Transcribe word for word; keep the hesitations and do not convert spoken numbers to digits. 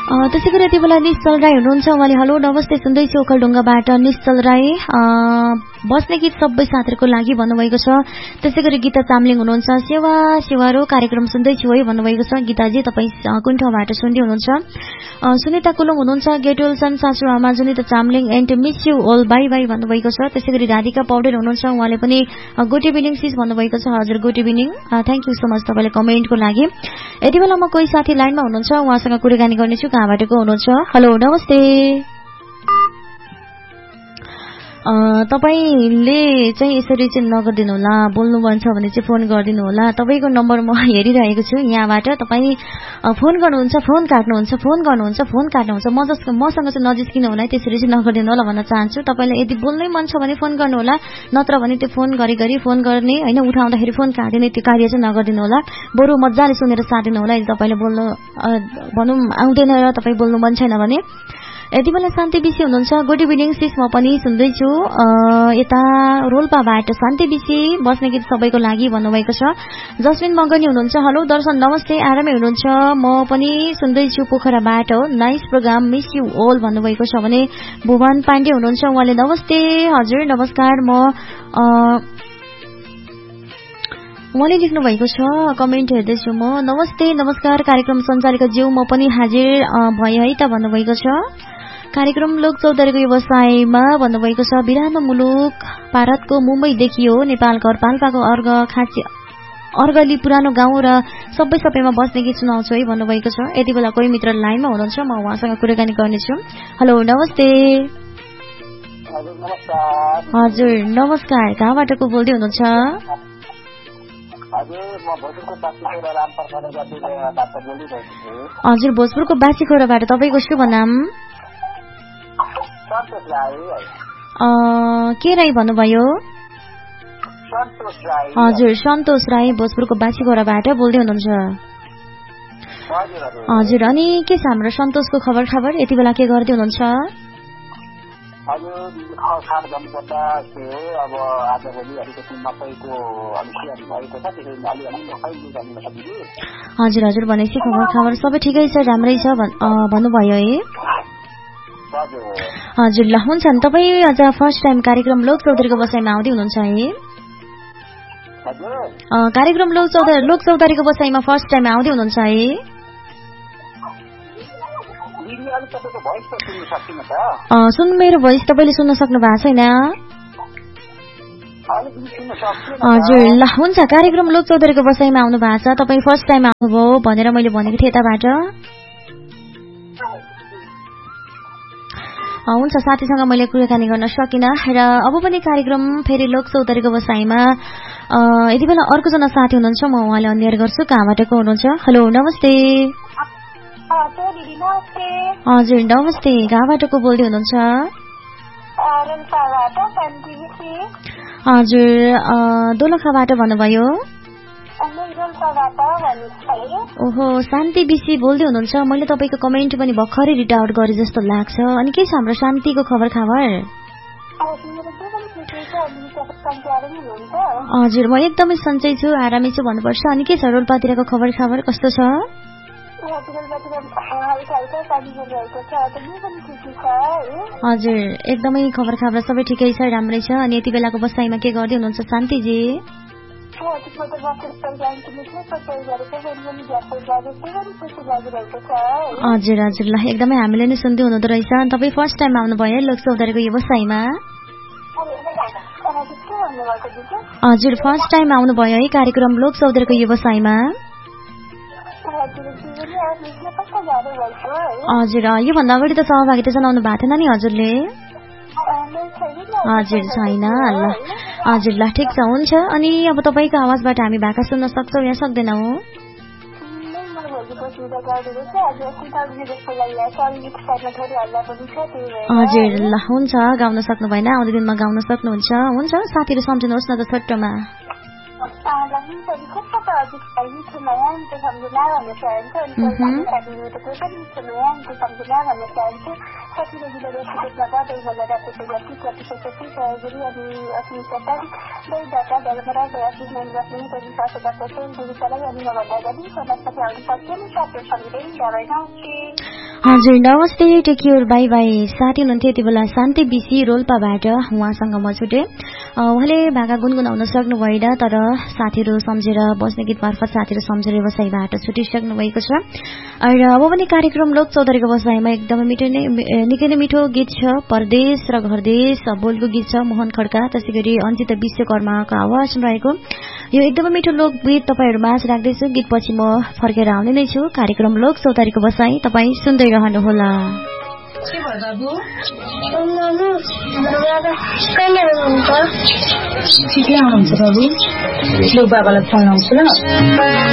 त्यसै गरी यति बेला निश्चल राई हुनुहुन्छ। उहाँले हेलो नमस्ते सुन्दैछु ओखलढुङ्गाबाट निश्चल राई बस्ने गीत सबै साथीहरूको लागि भन्नुभएको छ। त्यसै गरी गीता चामलिङ हुनुहुन्छ। सेवा सेवारो कार्यक्रम सुन्दैछु है भन्नुभएको छ। गीताजी तपाईँ कुन ठाउँबाट सुन्दै हुनुहुन्छ? सुनिता कुलुङ हुनुहुन्छ। Get Wilson सासुआमा जुनिता Chamling and miss you all by by भन्नुभएको छ। त्यसै गरी राधिका पौडेल हुनुहुन्छ। उहाँले पनि गुड इभिनिङ सिस भन्नुभएको छ। हजुर good evening, thank you so much तपाईँले कमेन्टको लागि। यति बेला म कोही साथी लाइनमा हुनुहुन्छ, उहाँसँग कुराकानी गर्नेछु। कहाँबाट को हुनुहुन्छ? हेलो नमस्ते। तपाईँले चाहिँ यसरी चाहिँ नगरिदिनु होला, बोल्नु मन छ भने चाहिँ फोन गरिदिनु होला। तपाईँको नम्बर म हेरिरहेको छु यहाँबाट। तपाईँ फोन गर्नुहुन्छ, फोन काट्नुहुन्छ, फोन गर्नुहुन्छ, फोन काट्नुहुन्छ। म जस मसँग चाहिँ नजिस्किनु होला, त्यसरी चाहिँ नगरिदिनु होला भन्न चाहन्छु। तपाईँलाई यदि बोल्नै मन छ भने फोन गर्नु होला, नत्र भने त्यो फोन गरी गरी फोन गर्ने होइन, उठाउँदाखेरि फोन काटिने त्यो कार्य चाहिँ नगरिदिनु होला। बरु मजाले सुनेर साथ दिनु होला। यदि तपाईँले बोल्नु भनौँ आउँदैन र तपाईँ बोल्नु मन छैन भने। यति बेला शान्ति विषी हुनुहुन्छ। गुड इभिनिङ सिस, म पनि सुन्दैछु यता रोल्पाबाट। शान्ति विषी बस्ने गीत सबैको लागि भन्नुभएको छ। जस्मिन मगनी हुनुहुन्छ। हेलो दर्शन नमस्ते, आरामै हुनुहुन्छ? म पनि सुन्दैछु पोखराबाट हो। नाइस प्रोग्राम, मिस यु ओल भन्नुभएको छ भने भुवन पाण्डे हुनुहुन्छ। उहाँले नमस्ते। हजुर नमस्कार। म उहाँले लेख्नु भएको छ, कमेन्ट हेर्दैछु म। नमस्ते नमस्कार कार्यक्रम सञ्चालिका ज्यू, म पनि हाजिर भए है त भन्नुभएको छ। कार्यक्रम लोक चौधरीको व्यवसायमा भन्नुभएको छ। बिरानो मुलुक भारतको मुम्बईदेखि हो। नेपालको पाल्पाको अर्घ खाँची अर्घली पुरानो गाउँ र सबै सबैमा बस्ने गीत सुनाउँछु है भन्नुभएको छ। यति बेला कोही मित्र लाइनमा हुनुहुन्छ, म उहाँसँग कुराकानी गर्नेछु। हेलो नमस्ते। हजुर नमस्कार, कहाँबाट को बोल्दै हुनुहुन्छ? हजुर भोजपुरको बासीखोराबाट। तपाईँको शुभ नाम? के राई भन्नुभयो? हजुर सन्तोष राई भोजपुरको बासीखोराबाट बोल्दै हुनुहुन्छ। हजुर अनि के छ हाम्रो सन्तोषको खबर खबर यति बेला के गर्दै हुनुहुन्छ? हजुर हजुर भनेपछि खबर खबर सबै ठिकै छ, राम्रै छ भन्नुभयो है। हजुर ल हुन्छ नि। तपाईँ आज फर्स्ट टाइम कार्यक्रम लोक चौधरीको बसाइमा आउँदै हुनुहुन्छ है? कार्यक्रम लोक चौधरी लोक चौधरीको बसाइमा फर्स्ट टाइम आउँदै हुनुहुन्छ है? सुन मेरो भोइस तपाईँले सुन्न सक्नु भएको छैन? हजुर ल हुन्छ। कार्यक्रम लोक चौधरीको बसाइमा आउनु भएको छ, तपाईँ फर्स्ट टाइम आउनुभयो भनेर मैले भनेको थिएँ यताबाट। हुन्छ, साथीसँग मैले कुराकानी गर्न सकिनँ र अब पनि कार्यक्रम फेरि लोक चौधरीको बसाइमा यति बेला अर्कोजना साथी हुनुहुन्छ, म उहाँले अन्याय गर्छु। कहाँबाट को हुनुहुन्छ? हेलो नमस्ते। हजुर नमस्ते, कहाँबाट को बोल्दै हुनुहुन्छ? हजुर दोलखाबाट भन्नुभयो? ओहो शान्ति विषी बोल्दै हुनुहुन्छ। मैले तपाईँको कमेन्ट पनि भर्खरै रिड आउट गरेँ जस्तो लाग्छ। अनि के छ हाम्रो शान्तिको खबर खबर? हजुर म एकदमै सन्चै छु, आरामै छु भन्नुपर्छ। अनि के छ रोल्पातिरको खबर खबर कस्तो छ? हजुर एकदमै खबर खबर सबै ठिकै छ, राम्रै छ। अनि यति बेलाको बसाइमा के गर्दै हुनुहुन्छ शान्तिजी? हजुर हजुर ल एकदमै हामीले नै सुन्दै हुनुहुँदो रहेछ। तपाईँ फर्स्ट टाइम आउनुभयो लोक चौधरीको व्यवसायमा? हजुर फर्स्ट टाइम आउनुभयो है कार्यक्रम लोक चौधरीको व्यवसायमा? हजुर योभन्दा अगाडि त सहभागिता जनाउनु भएको थिएन नि हजुरले? हजुर छैन ल। हजुर ल ठिक छ, हुन्छ। अनि अब तपाईँको आवाजबाट हामी भाका सुन्न सक्छौँ या सक्दैनौँ? हजुर ल हुन्छ, गाउन सक्नु भएन, आउँदो दिनमा गाउन सक्नुहुन्छ। हुन्छ साथीहरू सम्झिनुहोस् न त छोटोमा। हजुर नमस्ते, टेक केयर, बाई बाई। साथी हुनुहुन्थ्यो यति बेला शान्ति बिसी रोल्पाबाट, उहाँसँग म छुटेँ। उहाँले भाका गुनगुनाउन सक्नु भएन, तर साथीहरू सम्झेर बस्ने गीत मार्फत साथीहरू सम्झेर बसाइबाट छुटिसक्नु भएको छ। र अब पनि कार्यक्रम लोक चौधरीको बसाइमा एकदमै मिठो नै निकै नै मिठो गीत छ, परदेश र घरदेश बोलको गीत छ, मोहन खड्का त्यसै गरी अन्जिता विश्वकर्माको आवाजमा रहेको यो एकदमै मिठो लोकगीत तपाईँहरू माझ राख्दैछु। गीत पछि म फर्केर आउने नै छु। कार्यक्रम लोक चौधरीको बसाई तपाईँ सुन्दै रहनुहोला। ठिकै आउनुहुन्छ बाबु, बाबालाई फोन आउँछु ल।